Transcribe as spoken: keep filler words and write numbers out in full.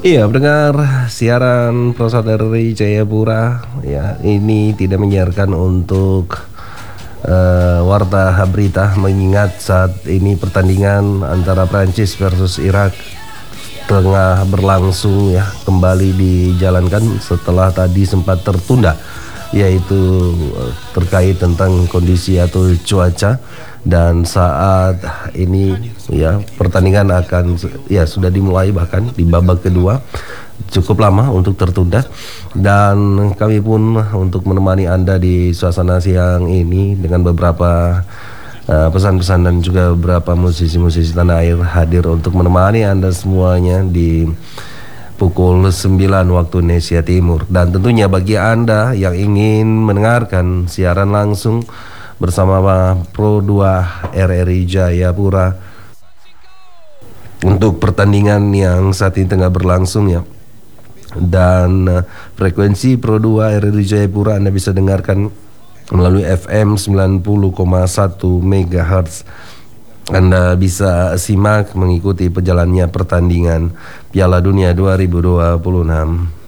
Iya, mendengar siaran Prosat dari Jayapura, ya ini tidak menyiarkan untuk eh, warta berita, mengingat saat ini pertandingan antara Prancis versus Irak tengah berlangsung, ya, kembali dijalankan setelah tadi sempat tertunda, yaitu eh, terkait tentang kondisi atau cuaca. Dan saat ini, ya, pertandingan akan, ya, sudah dimulai, bahkan di babak kedua cukup lama untuk tertunda. Dan kami pun untuk menemani Anda di suasana siang ini dengan beberapa uh, pesan-pesan dan juga beberapa musisi-musisi tanah air hadir untuk menemani Anda semuanya di pukul sembilan waktu Indonesia Timur. Dan tentunya bagi Anda yang ingin mendengarkan siaran langsung bersama Pro dua R R I Jayapura untuk pertandingan yang saat ini tengah berlangsung, ya. Dan uh, frekuensi Pro dua R R I Jayapura Anda bisa dengarkan melalui F M sembilan puluh koma satu megahertz. Anda bisa simak mengikuti perjalannya pertandingan Piala Dunia dua ribu dua puluh enam.